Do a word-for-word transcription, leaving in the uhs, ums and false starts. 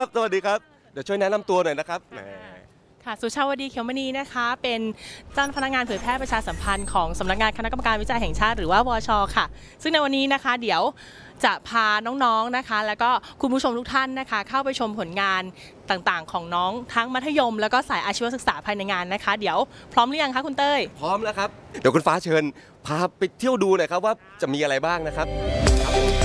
สวัสดีครับเดี๋ยวช่วยแนะนำตัวหน่อยนะครับแหมค่ะสุชาวดีเขียวมณีนะคะเป็นเจ้าพนักงานเผยแพร่ประชาสัมพันธ์ของสำนักงานคณะกรรมการวิจัยแห่งชาติหรือว่าวชค่ะซึ่งในวันนี้นะคะเดี๋ยวจะพาน้องๆนะคะแล้วก็คุณผู้ชมทุกท่านนะคะเข้าไปชมผลงานต่างๆของน้องทั้งมัธยมแล้วก็สายอาชีวศึกษาภายในงานนะคะเดี๋ยวพร้อมหรือยังคะคุณเต้ยพร้อมแล้วครับเดี๋ยวคุณฟ้าเชิญพาไปเที่ยวดูหน่อยครับว่าจะมีอะไรบ้างนะครับ